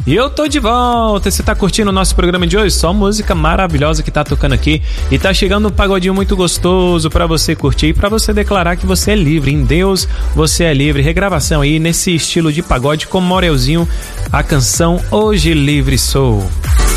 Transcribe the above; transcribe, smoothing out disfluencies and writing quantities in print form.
E eu tô de volta. Você tá curtindo o nosso programa de hoje? Só música maravilhosa que tá tocando aqui. E tá chegando um pagodinho muito gostoso pra você curtir e pra você declarar que você é livre. Em Deus você é livre. Regravação aí nesse estilo de pagode com Morelzinho, a canção Hoje Livre Sou.